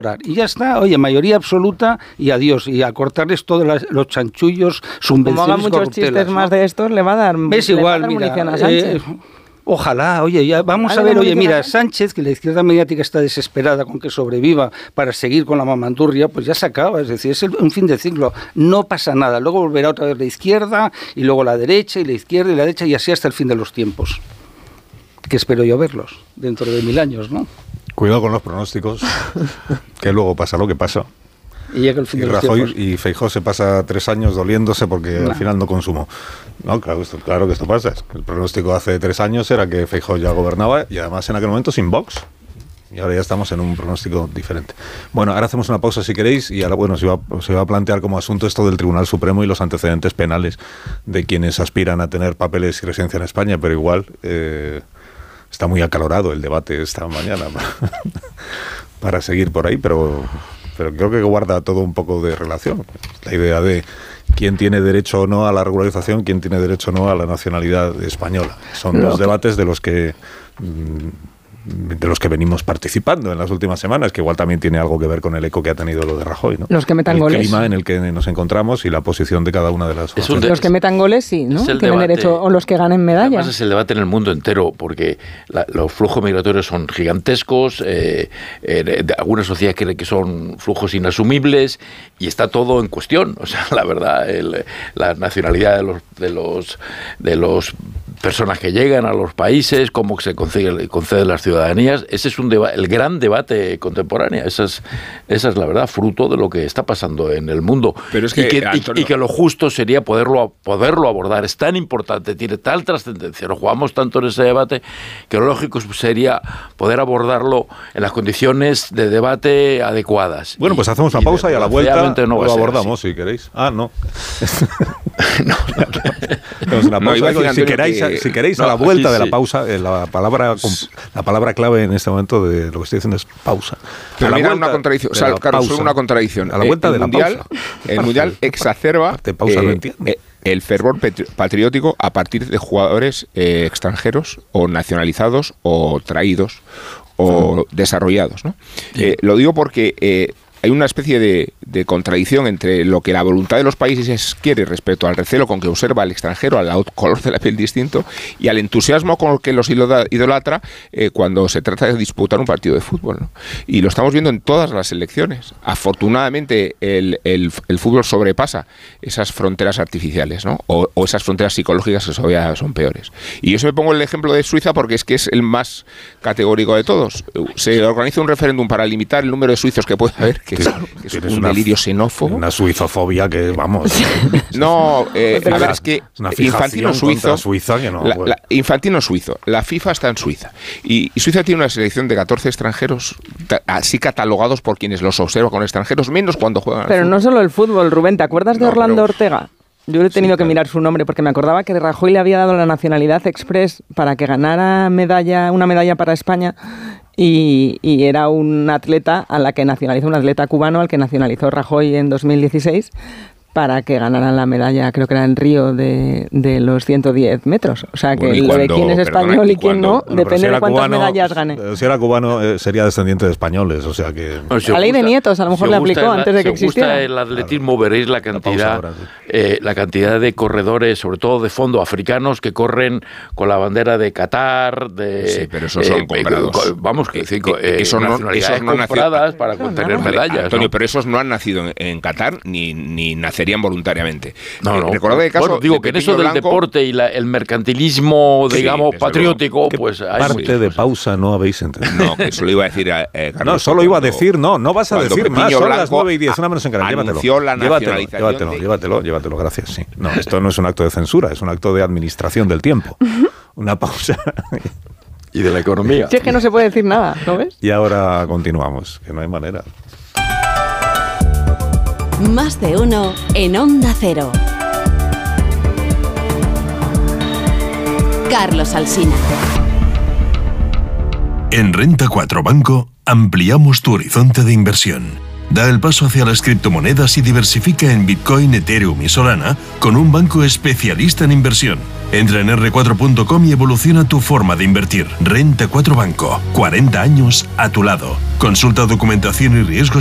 Y ya está, oye, mayoría absoluta y adiós. Y a cortarles todos los chanchullos, subvenciones, como haga muchos corruptelas, chistes más de estos, le va a dar, es igual, munición mira, a Sánchez. Ojalá, oye, ya vamos a ver, oye, mira, Sánchez, que la izquierda mediática está desesperada con que sobreviva para seguir con la mamandurria, pues ya se acaba, es decir, es un fin de ciclo, no pasa nada, luego volverá otra vez la izquierda, y luego la derecha, y la izquierda, y la derecha, y así hasta el fin de los tiempos, que espero yo verlos dentro de 1000 años, ¿no? Cuidado con los pronósticos, que luego pasa lo que pasa. Y llega el fin de los Rajoy tiempos. y Feijóo se pasa 3 años doliéndose porque al final no consumo. No, claro que esto pasa. El pronóstico hace 3 años era que Feijóo ya gobernaba y además en aquel momento sin Vox. Y ahora ya estamos en un pronóstico diferente. Bueno, ahora hacemos una pausa si queréis y ahora, bueno, se va a plantear como asunto esto del Tribunal Supremo y los antecedentes penales de quienes aspiran a tener papeles y residencia en España, pero igual está muy acalorado el debate esta mañana para seguir por ahí, pero creo que guarda todo un poco de relación. La idea de quién tiene derecho o no a la regularización, quién tiene derecho o no a la nacionalidad española. Son dos debates de los que venimos participando en las últimas semanas, que igual también tiene algo que ver con el eco que ha tenido lo de Rajoy, ¿no? Los que metan el goles. El clima en el que nos encontramos y la posición de cada una de las formaciones. Los que metan goles, sí, ¿no? Tienen debate, derecho, o los que ganen medallas. Además es el debate en el mundo entero, porque los flujos migratorios son gigantescos, algunas sociedades creen que son flujos inasumibles, y está todo en cuestión. O sea, la verdad, la nacionalidad de los personas que llegan a los países, cómo se conceden las ciudadanías, ese es el gran debate contemporáneo. Esa es la verdad, fruto de lo que está pasando en el mundo. Pero es que, y que lo justo sería poderlo abordar. Es tan importante, tiene tal trascendencia, nos jugamos tanto en ese debate, que lo lógico sería poder abordarlo en las condiciones de debate adecuadas. Bueno, pues hacemos una pausa y a la vuelta no lo abordamos, si queréis. No. Una pausa, si queréis a la vuelta de la pausa, la palabra clave en este momento de lo que estoy diciendo es pausa. Pero mira, una contradicción, solo una contradicción. A la vuelta de la pausa. El Mundial exacerba el fervor patriótico a partir de jugadores extranjeros o nacionalizados o traídos o desarrollados, ¿no? Lo digo porque hay una especie de contradicción entre lo que la voluntad de los países quiere respecto al recelo con que observa al extranjero, al color de la piel distinto, y al entusiasmo con el que los idolatra cuando se trata de disputar un partido de fútbol, ¿no? Y lo estamos viendo en todas las selecciones. Afortunadamente el fútbol sobrepasa esas fronteras artificiales, ¿no? O esas fronteras psicológicas que todavía son peores. Y yo se me pongo el ejemplo de Suiza porque es que es el más categórico de todos. Se organiza un referéndum para limitar el número de suizos que puede haber, que es un delirio xenófobo. Una suizofobia que, vamos... No, a ver, es que Infantino suizo... Suiza que no, Infantino suizo. La FIFA está en Suiza. Y Suiza tiene una selección de 14 extranjeros, así catalogados por quienes los observan con extranjeros, menos cuando juegan Pero no solo el fútbol, Rubén. ¿Te acuerdas de Orlando Ortega? Yo he tenido que mirar su nombre porque me acordaba que Rajoy le había dado la nacionalidad express para que ganara una medalla para España. Y era un atleta un atleta cubano al que nacionalizó Rajoy en 2016 para que ganaran la medalla, creo que era en Río, de los 110 metros. O sea, que lo de quién es español y quién no, depende de cuántas medallas gane. Si era cubano, sería descendiente de españoles, o sea que... La ley de nietos, a lo mejor le aplicó antes de que existiera. Si os gusta el atletismo, veréis la cantidad de corredores, sobre todo de fondo, africanos, que corren con la bandera de Qatar, Sí, pero esos son comprados. Vamos, que esos no compradas para tener medallas. Antonio, pero esos no han nacido en Qatar ni nacerían voluntariamente. Recordad el caso digo que en eso del deporte y el mercantilismo, digamos, patriótico, pues hay parte de pausa no habéis entendido. No, que eso lo iba a decir Carlos. No, solo iba a decir, no vas a decir más. Son las 9:10, una menos en Canarias. Llévatelo, gracias. Sí. No, esto no es un acto de censura, es un acto de administración del tiempo. Una pausa. Y de la economía. Si es que no se puede decir nada, ¿no ves? Y ahora continuamos, que no hay manera. Más de uno en Onda Cero. Carlos Alsina. En Renta 4 Banco ampliamos tu horizonte de inversión. Da el paso hacia las criptomonedas y diversifica en Bitcoin, Ethereum y Solana con un banco especialista en inversión. Entra en r4.com y evoluciona tu forma de invertir. Renta 4 Banco. 40 años a tu lado. Consulta documentación y riesgos